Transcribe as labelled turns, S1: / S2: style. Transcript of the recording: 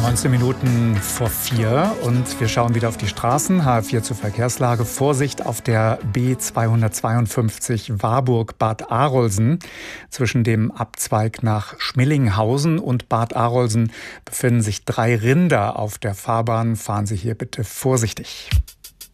S1: 19 Minuten vor 4 und wir schauen wieder auf die Straßen. H4 zur Verkehrslage. Vorsicht auf der B252 Warburg-Bad Arolsen. Zwischen dem Abzweig nach Schmillinghausen und Bad Arolsen befinden sich 3 Rinder auf der Fahrbahn. Fahren Sie hier bitte vorsichtig.